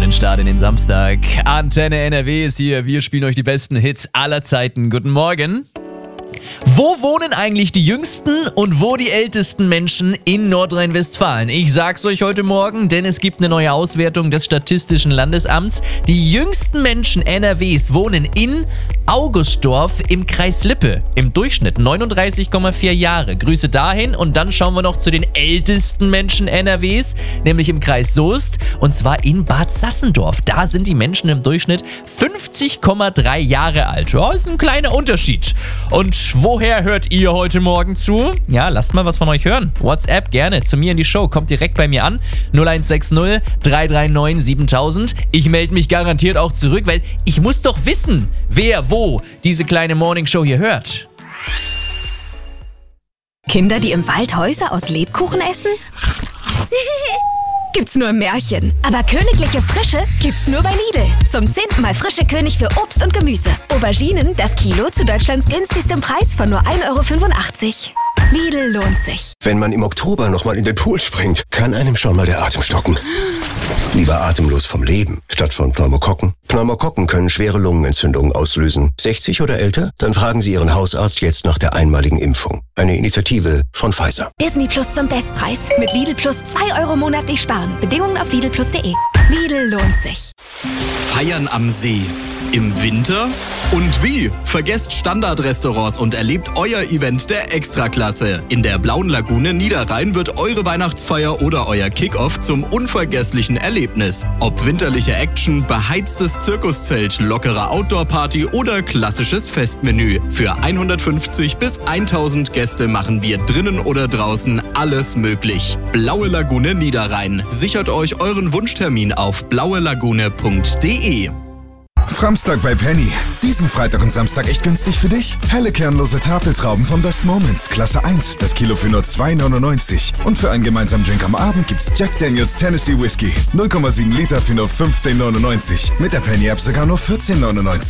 wunderschönen Start in den Samstag. Antenne NRW ist hier. Wir spielen euch die besten Hits aller Zeiten. Guten Morgen. Wo wohnen eigentlich die jüngsten und wo die ältesten Menschen in Nordrhein-Westfalen? Ich sag's euch heute Morgen, denn es gibt eine neue Auswertung des Statistischen Landesamts. Die jüngsten Menschen NRWs wohnen in Augustdorf im Kreis Lippe. Im Durchschnitt 39,4 Jahre. Grüße dahin und dann schauen wir noch zu den ältesten Menschen NRWs, nämlich im Kreis Soest und zwar in Bad Sassendorf. Da sind die Menschen im Durchschnitt 50,3 Jahre alt. Ja, ist ein kleiner Unterschied. Und woher hört ihr heute Morgen zu? Ja, lasst mal was von euch hören. WhatsApp gerne zu mir in die Show. Kommt direkt bei mir an. 0160 339 7000. Ich melde mich garantiert auch zurück, weil ich muss doch wissen, wer wo diese kleine Morningshow hier hört. Kinder, die im Wald Häuser aus Lebkuchen essen? Gibt's nur im Märchen. Aber königliche Frische gibt's nur bei Lidl. Zum 10. Mal frische König für Obst und Gemüse. Auberginen, das Kilo zu Deutschlands günstigstem Preis von nur 1,85 €. Lidl lohnt sich. Wenn man im Oktober nochmal in den Pool springt, kann einem schon mal der Atem stocken. Lieber atemlos vom Leben, statt von Pneumokokken. Pneumokokken können schwere Lungenentzündungen auslösen. 60 oder älter? Dann fragen Sie Ihren Hausarzt jetzt nach der einmaligen Impfung. Eine Initiative von Pfizer. Disney Plus zum Bestpreis. Mit Lidl Plus 2 € monatlich sparen. Bedingungen auf lidlplus.de. Lidl lohnt sich. Feiern am See. Im Winter? Und wie? Vergesst Standardrestaurants und erlebt euer Event der Extraklasse. In der Blauen Lagune Niederrhein wird eure Weihnachtsfeier oder euer Kickoff zum unvergesslichen Erlebnis. Ob winterliche Action, beheiztes Zirkuszelt, lockere Outdoor-Party oder klassisches Festmenü. Für 150 bis 1000 Gäste machen wir drinnen oder draußen alles möglich. Blaue Lagune Niederrhein. Sichert euch euren Wunschtermin auf blauelagune.de. Framstag bei Penny. Diesen Freitag und Samstag echt günstig für dich? Helle kernlose Tafeltrauben vom Best Moments, Klasse 1, das Kilo für nur 2,99 €. Und für einen gemeinsamen Drink am Abend gibt's Jack Daniels Tennessee Whiskey. 0,7 Liter für nur 15,99 €. Mit der Penny-App sogar nur 14,99 €.